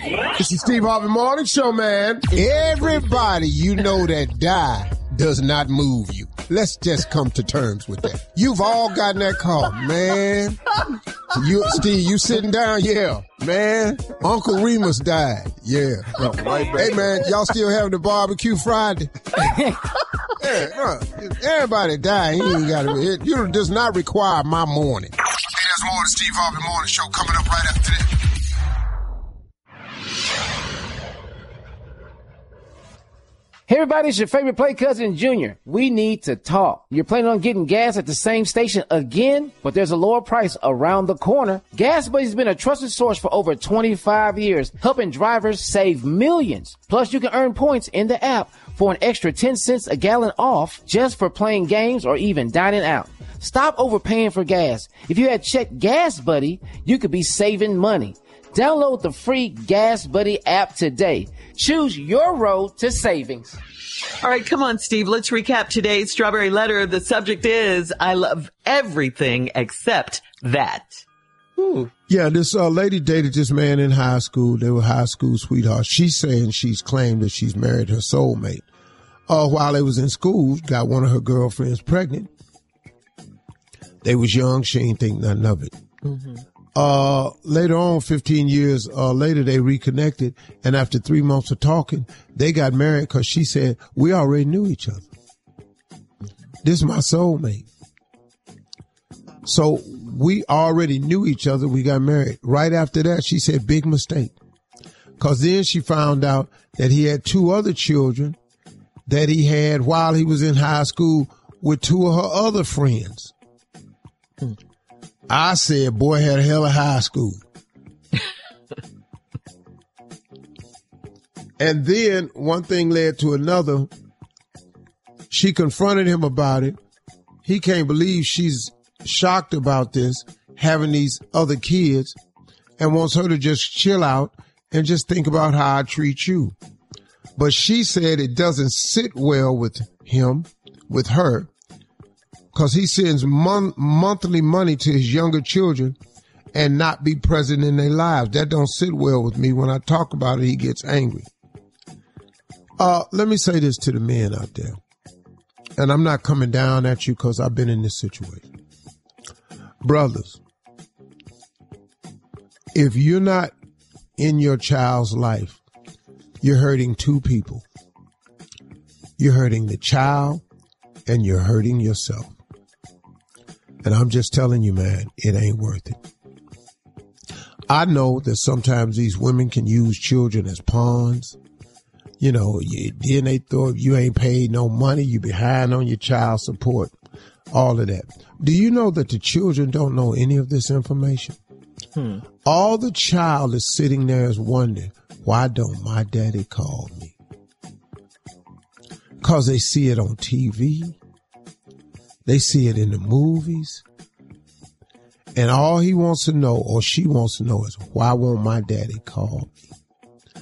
It's the Steve Harvey Morning Show, man. Everybody you know that die does not move you. Let's just come to terms with that. You've all gotten that call, man. Steve, you sitting down? Yeah, man. Uncle Remus died. Yeah. Hey, man, y'all still having the barbecue Friday? Yeah, everybody died. It does not require my morning. Hey, there's more of the Steve Harvey Morning Show coming up right after this. Hey everybody, it's your favorite play cousin Junior. We need to talk. You're planning on getting gas at the same station again, but there's a lower price around the corner. Gas Buddy's been a trusted source for over 25 years, helping drivers save millions. Plus, you can earn points in the app for an extra 10 cents a gallon off just for playing games or even dining out. Stop overpaying for gas. If you had checked Gas Buddy, you could be saving money. Download the free Gas Buddy app today. Choose your road to savings. All right, come on, Steve. Let's recap today's Strawberry Letter. The subject is, I love everything except that. Ooh. Yeah, this lady dated this man in high school. They were high school sweethearts. She's saying she's claimed that she's married her soulmate. While they was in school, got one of her girlfriends pregnant. They was young. She ain't think nothing of it. Mm-hmm. Later on, 15 years later, they reconnected. And after 3 months of talking, they got married because she said, we already knew each other. This is my soulmate. So we already knew each other. We got married. Right after that, she said, big mistake. Because then she found out that he had 2 other children that he had while he was in high school with 2 of her other friends. I said, boy, had a hell of high school. And then one thing led to another. She confronted him about it. He can't believe she's shocked about this, having these other kids, and wants her to just chill out and just think about how I treat you. But she said it doesn't sit well with him, with her, because he sends monthly money to his younger children and not be present in their lives. That don't sit well with me. When I talk about it, he gets angry. Let me say this to the men out there. And I'm not coming down at you because I've been in this situation. Brothers, if you're not in your child's life, you're hurting 2 people. You're hurting the child and you're hurting yourself. And I'm just telling you, man, it ain't worth it. I know that sometimes these women can use children as pawns. You know, then they thought you ain't paid no money, you behind on your child support, all of that. Do you know that the children don't know any of this information? All the child is sitting there is wondering, why don't my daddy call me? Because they see it on TV. They see it in the movies. And all he wants to know, or she wants to know, is why won't my daddy call me?